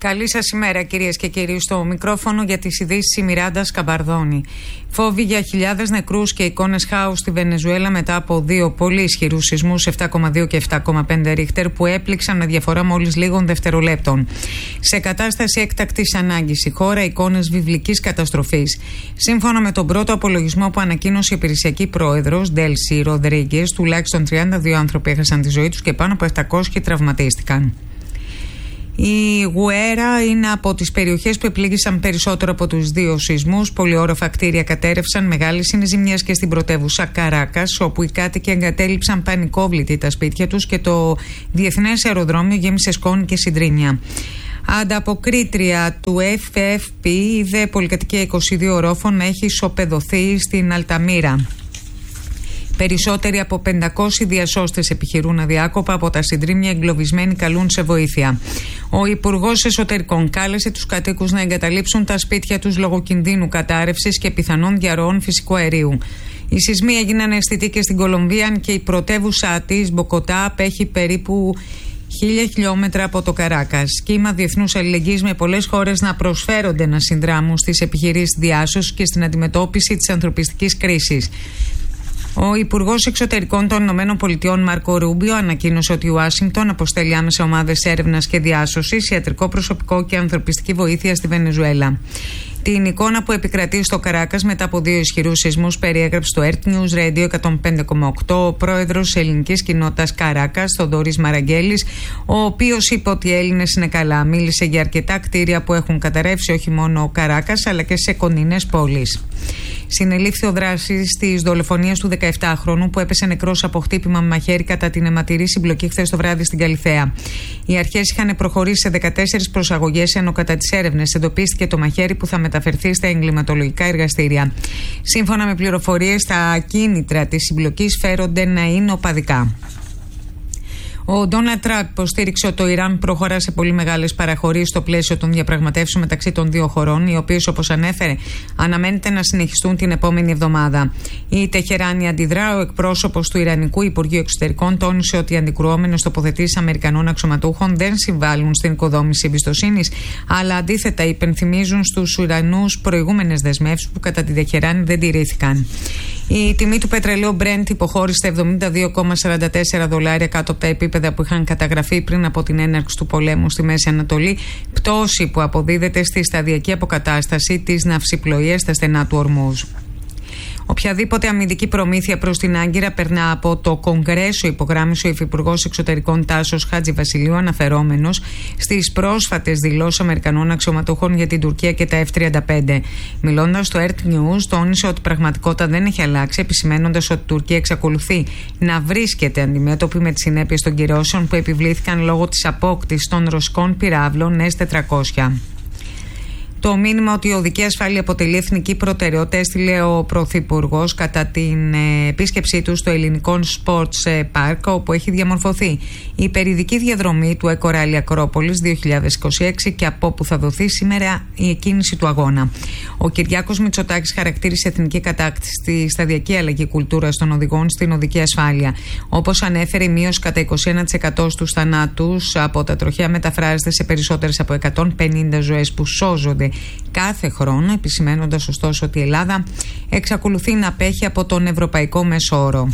Καλή σας ημέρα, κυρίες και κύριοι. Στο μικρόφωνο για τις ειδήσεις η Μιράντα Σκαμπαρδόνη. Φόβοι για χιλιάδες νεκρούς και εικόνες χάους στη Βενεζουέλα μετά από δύο πολύ ισχυρούς σεισμούς 7,2 και 7,5 ρίχτερ που έπληξαν με διαφορά μόλις λίγων δευτερολέπτων. Σε κατάσταση έκτακτης ανάγκης η χώρα, εικόνες βιβλικής καταστροφής. Σύμφωνα με τον πρώτο απολογισμό που ανακοίνωσε η υπηρεσιακή πρόεδρος Ντέλσι Ροδρίγκες, τουλάχιστον 32 άνθρωποι έχασαν τη ζωή τους και πάνω από 700 τραυματίστηκαν. Η Γουέρα είναι από τις περιοχές που επλήγησαν περισσότερο από τους δύο σεισμούς. Πολυόροφα κτίρια κατέρευσαν, μεγάλες είναι ζημιές και στην πρωτεύουσα Καράκας, όπου οι κάτοικοι εγκατέλειψαν πανικόβλητοι τα σπίτια τους και το διεθνές αεροδρόμιο γέμισε σκόνη και συντρίμμια. Ανταποκρίτρια του FFP είδε πολυκατοικία 22 ορόφων να έχει ισοπεδωθεί στην Αλταμίρα. Περισσότεροι από 500 διασώστες επιχειρούν αδιάκοπα από τα συντρίμμια, εγκλωβισμένοι καλούν σε βοήθεια. Ο Υπουργός Εσωτερικών κάλεσε τους κατοίκους να εγκαταλείψουν τα σπίτια τους λόγω κινδύνου κατάρρευσης και πιθανών διαρροών φυσικού αερίου. Οι σεισμοί έγιναν αισθητοί και στην Κολομβία και η πρωτεύουσά της, Μποκοτά, απέχει περίπου 1000 χιλιόμετρα από το Καράκας. Κύμα διεθνούς αλληλεγγύης με πολλές χώρες να προσφέρονται να συνδράμουν στις επιχειρήσεις διάσωσης και στην αντιμετώπιση της ανθρωπιστικής κρίσης. Ο Υπουργός Εξωτερικών των ΗΠΑ, Μάρκο Ρούμπιο, ανακοίνωσε ότι η Ουάσιγκτον αποστέλει άμεσα ομάδες έρευνας και διάσωσης, ιατρικό προσωπικό και ανθρωπιστική βοήθεια στη Βενεζουέλα. Την εικόνα που επικρατεί στο Καράκας μετά από δύο ισχυρούς σεισμούς περιέγραψε στο Earth News Radio 105,8 ο πρόεδρος της ελληνικής κοινότητας Καράκας, Θοδωρής Μαραγκέλης, ο οποίος είπε ότι οι Έλληνες είναι καλά. Μίλησε για αρκετά κτίρια που έχουν καταρρεύσει όχι μόνο ο Καράκας αλλά και σε κοντινές πόλεις. Συνελήφθη ο δράσης της δολοφονίας του 17χρονου που έπεσε νεκρός από χτύπημα με μαχαίρι κατά την αιματηρή συμπλοκή χθες το βράδυ στην Καλιθέα. Οι αρχές είχαν προχωρήσει σε 14 προσαγωγές, ενώ κατά τις έρευνες εντοπίστηκε το μαχαίρι που θα μεταφερθεί στα εγκληματολογικά εργαστήρια. Σύμφωνα με πληροφορίες, τα ακίνητρα της συμπλοκής φέρονται να είναι οπαδικά. Ο Ντόναλντ Τραμπ υποστήριξε ότι το Ιράν προχωρά σε πολύ μεγάλες παραχωρήσεις στο πλαίσιο των διαπραγματεύσεων μεταξύ των δύο χωρών, οι οποίες, όπως ανέφερε, αναμένεται να συνεχιστούν την επόμενη εβδομάδα. Η Τεχεράνη αντιδρά. Ο εκπρόσωπος του Ιρανικού Υπουργείου Εξωτερικών τόνισε ότι οι αντικρουόμενες τοποθετήσεις Αμερικανών αξιωματούχων δεν συμβάλλουν στην οικοδόμηση εμπιστοσύνης, αλλά αντίθετα υπενθυμίζουν στους Ιρανούς προηγούμενες δεσμεύσεις που κατά τη Τεχεράνη δεν τηρήθηκαν. Η τιμή του πετρελαίου Brent υποχώρησε $72,44 κάτω από τα επίπεδα που είχαν καταγραφεί πριν από την έναρξη του πολέμου στη Μέση Ανατολή, πτώση που αποδίδεται στη σταδιακή αποκατάσταση της ναυσιπλοείας στα στενά του Ορμούζ. Οποιαδήποτε αμυντική προμήθεια προς την Άγκυρα περνά από το Κογκρέσο, υπογράμμισε ο Υφυπουργός Εξωτερικών Τάσος Χατζηβασιλείου, αναφερόμενος στις πρόσφατες δηλώσεις Αμερικανών αξιωματούχων για την Τουρκία και τα F-35. Μιλώντας στο Earth News, τόνισε ότι η πραγματικότητα δεν έχει αλλάξει, επισημένοντας ότι η Τουρκία εξακολουθεί να βρίσκεται αντιμέτωπη με τις συνέπειες των κυρώσεων που επιβλήθηκαν λόγω της απόκτησης των ρωσικών πυράβλων S-400. Το μήνυμα ότι η οδική ασφάλεια αποτελεί εθνική προτεραιότητα έστειλε ο Πρωθυπουργός κατά την επίσκεψή του στο ελληνικό Sports Park, όπου έχει διαμορφωθεί η υπερηδική διαδρομή του Eco Rally Ακρόπολης 2026 και από όπου θα δοθεί σήμερα η εκκίνηση του αγώνα. Ο Κυριάκος Μητσοτάκης χαρακτήρισε εθνική κατάκτηση στη σταδιακή αλλαγή κουλτούρας των οδηγών στην οδική ασφάλεια. Όπως ανέφερε, η μείωση κατά 21% στους θανάτους από τα τροχαία μεταφράζεται σε περισσότερες από 150 ζωές που σώζονται κάθε χρόνο, επισημένοντας ωστόσο ότι η Ελλάδα εξακολουθεί να απέχει από τον ευρωπαϊκό μέσο όρο.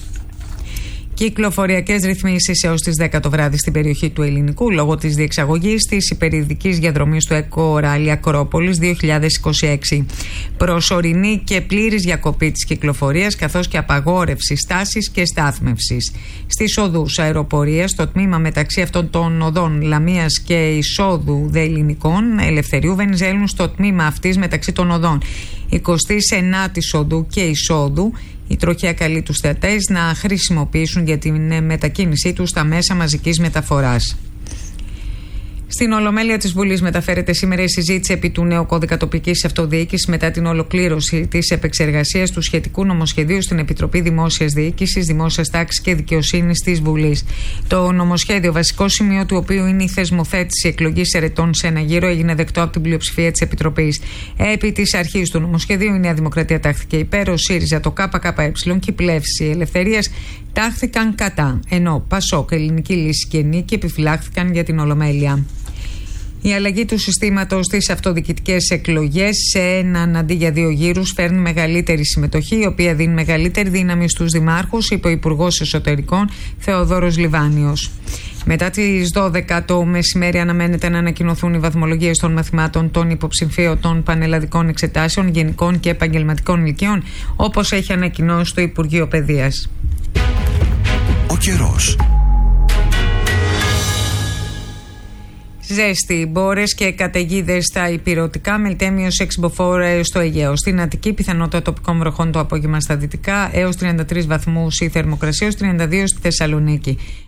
Κυκλοφοριακές ρυθμίσεις έως τις 10 το βράδυ στην περιοχή του Ελληνικού λόγω της διεξαγωγής της υπερηδικής διαδρομής του Eco Rally Ακρόπολης 2026. Προσωρινή και πλήρης διακοπή της κυκλοφορίας καθώς και απαγόρευση στάσης και στάθμευσης. Στις οδούς αεροπορίας, στο τμήμα μεταξύ αυτών των οδών Λαμίας και εισόδου Δε Ελληνικών Ελευθερίου Βενιζέλου, στο τμήμα αυτής μεταξύ των οδών 29ης οδού και εισόδου, η τροχιά καλεί τους θεατές να χρησιμοποιήσουν για την μετακίνησή τους στα μέσα μαζικής μεταφοράς. Στην Ολομέλεια της Βουλής μεταφέρεται σήμερα η συζήτηση επί του νέου κώδικα τοπικής αυτοδιοίκησης μετά την ολοκλήρωση της επεξεργασίας του σχετικού νομοσχεδίου στην Επιτροπή Δημόσιας Διοίκησης, Δημόσιας Τάξης και Δικαιοσύνης της Βουλής. Το νομοσχέδιο, βασικό σημείο του οποίου είναι η θεσμοθέτηση εκλογής ερετών σε ένα γύρο, έγινε δεκτό από την πλειοψηφία της Επιτροπής. Επί της αρχής του νομοσχεδίου, η Νέα Δημοκρατία τάχθηκε υπέρ, ο ΣΥΡΙΖΑ, το ΚΚΕ και η Πλεύση Ελευθερίας τάχθηκαν κατά, ενώ ΠΑΣΟΚ, Ελληνική Λύση και Νίκη επιφυλάχθηκαν για την Ολομέλεια. Η αλλαγή του συστήματος στις αυτοδιοικητικές εκλογές σε έναν αντί για 2 γύρους φέρνει μεγαλύτερη συμμετοχή, η οποία δίνει μεγαλύτερη δύναμη στους δημάρχους, είπε ο Υπουργός Εσωτερικών Θεοδόρος Λιβάνιος. Μετά τις 12 το μεσημέρι αναμένεται να ανακοινωθούν οι βαθμολογίες των μαθημάτων των υποψηφίων των πανελλαδικών εξετάσεων γενικών και επαγγελματικών ηλικιών, όπως έχει ανακοινώσει το Υπουργείο Παιδείας. Ο καιρός. Ζέστη, μπόρες και καταιγίδες στα ηπειρωτικά, Μελτέμιος 6 μποφόρ στο Αιγαίο. Στην Αττική, πιθανότητα τοπικών βροχών το απόγευμα στα δυτικά, έως 33 βαθμούς η θερμοκρασία, έως 32 στη Θεσσαλονίκη.